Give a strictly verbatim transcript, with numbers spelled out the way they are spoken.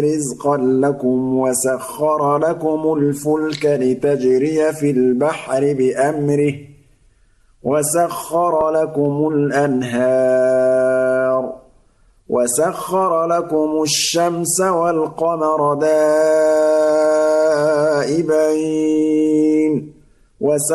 رِزْقًا لَّكُمْ وَسَخَّرَ لَكُمُ الْفُلْكَ لِتَجْرِيَ فِي الْبَحْرِ بِأَمْرِهِ وَسَخَّرَ لَكُمُ الْأَنْهَارَ وَسَخَّرَ لَكُمُ الشَّمْسَ وَالْقَمَرَ دَائِبَيْنِ